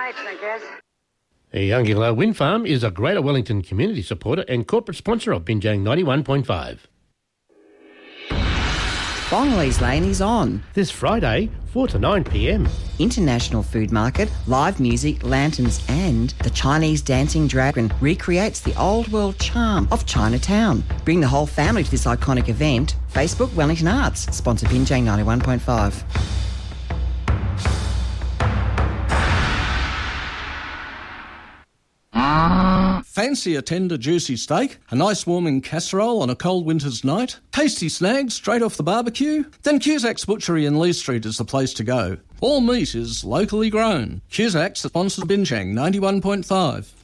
mates, I guess. Younginglow Wind Farm is a Greater Wellington community supporter and corporate sponsor of Binjang 91.5. Bongley's Lane is on. This Friday, 4 to 9 p.m. International Food Market, live music, lanterns and the Chinese Dancing Dragon recreates the old world charm of Chinatown. Bring the whole family to this iconic event. Facebook Wellington Arts, sponsor Binjang 91.5. Fancy a tender, juicy steak, a nice warming casserole on a cold winter's night, tasty snags straight off the barbecue? Then Cusack's Butchery in Lee Street is the place to go. All meat is locally grown. Cusack's sponsors Binjang 91.5.